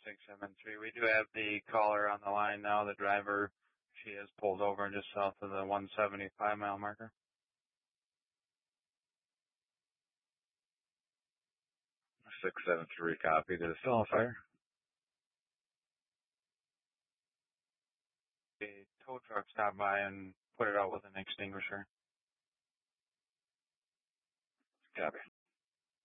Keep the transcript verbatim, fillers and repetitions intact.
six seven three. We do have the caller on the line now, the driver. She has pulled over just south of the one seventy-five mile marker. six seven three, copy. Did it still on fire? The tow truck stopped by and put it out with an extinguisher. Copy.